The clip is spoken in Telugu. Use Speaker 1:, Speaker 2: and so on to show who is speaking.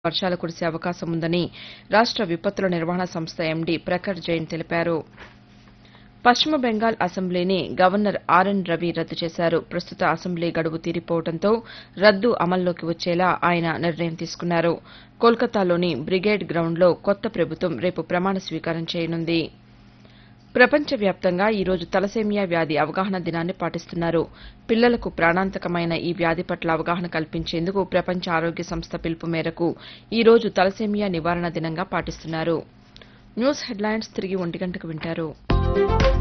Speaker 1: వర్షాలు కురిసే అవకాశం ఉందని రాష్ట విపత్తుల నిర్వహణ సంస్థ ఎండీ ప్రఖర్ జైన్ తెలిపారు. పశ్చిమ బెంగాల్ అసెంబ్లీని గవర్నర్ ఆర్ఎన్ రవి రద్దు చేశారు. ప్రస్తుత అసెంబ్లీ గడువు తీరిపోవడంతో రద్దు అమల్లోకి వచ్చేలా ఆయన నిర్ణయం తీసుకున్నారు. కోల్కతాలోని బ్రిగేడ్ గ్రౌండ్లో కొత్త ప్రభుత్వం రేపు ప్రమాణ స్వీకారం చేయనుంది. ప్రపంచవ్యాప్తంగా ఈ రోజు తలసేమియా వ్యాధి అవగాహన దినాన్ని పాటిస్తున్నారు. పిల్లలకు ప్రాణాంతకమైన ఈ వ్యాధి పట్ల అవగాహన కల్పించేందుకు ప్రపంచ ఆరోగ్య సంస్థ పిలుపు మేరకు ఈ రోజు తలసేమియా నివారణ దినంగా పాటిస్తున్నారు. న్యూస్ హెడ్లైన్స్ తిరిగి 1 గంటకు వింటారు.